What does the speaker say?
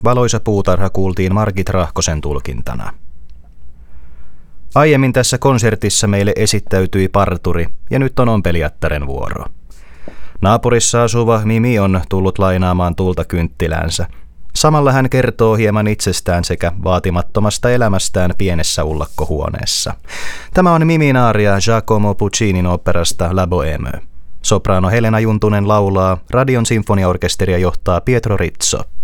Valoisa puutarha kuultiin Margit Rahkosen tulkintana. Aiemmin tässä konsertissa meille esittäytyi parturi, ja nyt on ompelijattaren vuoro. Naapurissa asuva Mimi on tullut lainaamaan tulta kynttilänsä. Samalla hän kertoo hieman itsestään sekä vaatimattomasta elämästään pienessä ullakkohuoneessa. Tämä on Mimin aaria Giacomo Puccinin oopperasta La Bohème. Sopraano Helena Juntunen laulaa, Radion sinfoniaorkesteria johtaa Pietro Rizzo.